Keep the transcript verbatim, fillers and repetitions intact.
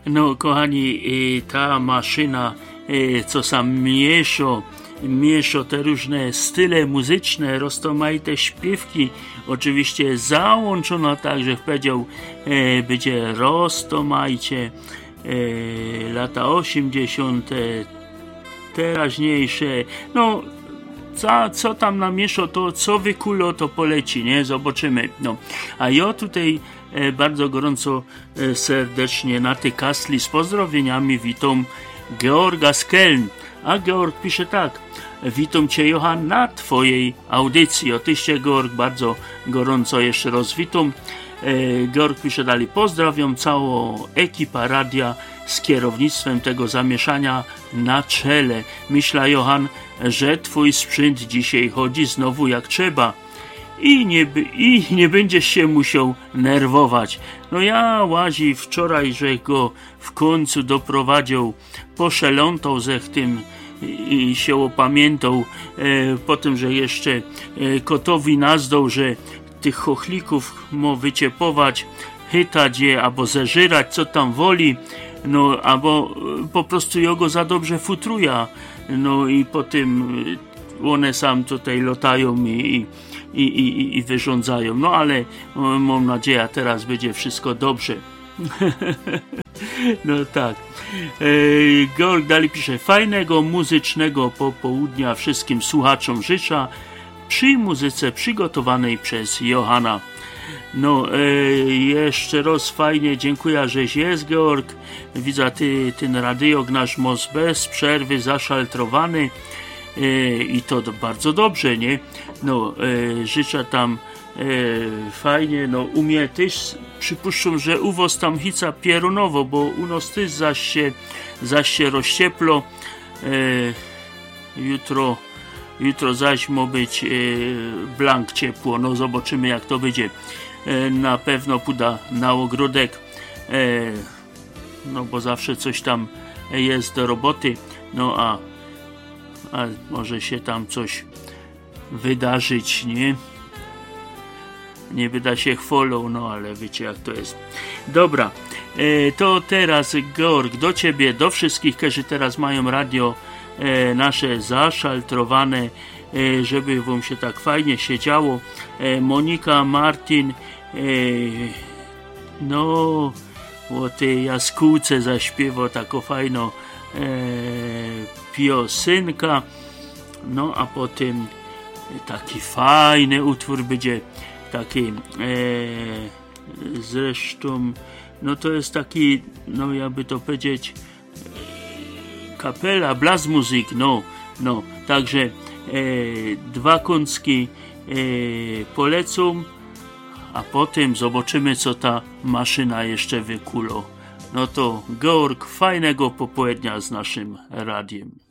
No kochani, ta maszyna, co sam mieszo, mieszo te różne style muzyczne, rozmaite śpiewki, oczywiście załączona tak, że powiedział, będzie rozmaicie, lata osiemdziesiąte, teraźniejsze, no co, co tam namieszo, to co wykulo, to poleci, nie? Zobaczymy. No. A ja tutaj e, bardzo gorąco e, serdecznie na ty kasli z pozdrowieniami witam Georga z Keln. A Georg pisze tak: witam cię, Johan, na twojej audycji. Otyście, Georg, bardzo gorąco jeszcze raz witam. E, Georg pisze dalej: pozdrawiam całą ekipę radia z kierownictwem tego zamieszania na czele. Myślę, Johan, że twój sprzęt dzisiaj chodzi znowu jak trzeba i nie, i nie będziesz się musiał nerwować. No ja łazi wczoraj, że go w końcu doprowadził, poszelątał ze tym i się opamiętał e, po tym, że jeszcze e, kotowi nazdał, że tych chochlików mo wyciepować, chytać je albo zeżyrać, co tam woli, no albo po prostu jego za dobrze futruja, no i po tym one sam tutaj lotają i, i, i, i wyrządzają, no ale mam nadzieję, teraz będzie wszystko dobrze. No tak. Eee, Georg dalej pisze: fajnego muzycznego popołudnia wszystkim słuchaczom życzę przy muzyce przygotowanej przez Johana. No, e, jeszcze raz fajnie, dziękuję, żeś jest, Georg. Widzę, ty, ten radiok nasz most bez przerwy zaszaltrowany e, i to do, bardzo dobrze, nie? No, e, życzę tam e, fajnie, no, u mnie też przypuszczam, że u was tam hica pierunowo, bo u nas też zaś się, zaś się rozcieplo. E, jutro jutro zaś ma być e, blank ciepło, no zobaczymy, jak to będzie. Na pewno puda na ogródek, e, no bo zawsze coś tam jest do roboty, no a, a może się tam coś wydarzyć, nie? Nie wyda się chwolą, no ale wiecie, jak to jest. Dobra, e, to teraz, Georg, do ciebie, do wszystkich, którzy teraz mają radio e, nasze zaszaltrowane, e, żeby wam się tak fajnie siedziało. E, Monika, Martin, e, no o tej jaskółce zaśpiewał taką fajną e, piosynka, no a potem taki fajny utwór będzie taki e, zresztą, no to jest taki, no jakby to powiedzieć, kapela, blasmuzyk, no, no, także e, dwa kącki e, polecą, a potem zobaczymy, co ta maszyna jeszcze wykulo. No to Georg, fajnego popołudnia z naszym radiem.